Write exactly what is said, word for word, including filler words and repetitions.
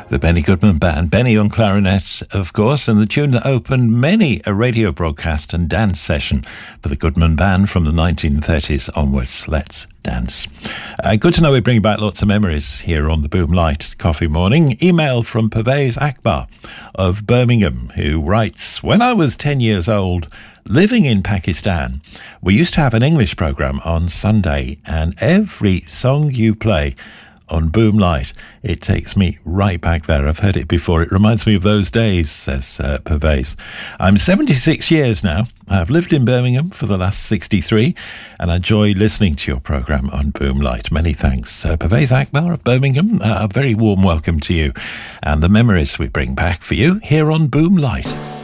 The Benny Goodman Band, Benny on clarinet, of course, and the tune that opened many a radio broadcast and dance session for the Goodman Band from the nineteen thirties onwards. Let's dance. Uh, good to know we bring back lots of memories here on the Boom Light Coffee Morning. Email from Pervez Akbar of Birmingham, who writes, when I was ten years old, living in Pakistan, we used to have an English programme on Sunday, and every song you play on Boom Light, it takes me right back there. I've heard it before. It reminds me of those days, says uh, Pervez. I'm seventy-six years now. I've lived in Birmingham for the last sixty-three, and I enjoy listening to your programme on Boom Light. Many thanks. Uh, Pervez Akbar of Birmingham, uh, a very warm welcome to you and the memories we bring back for you here on Boom Light.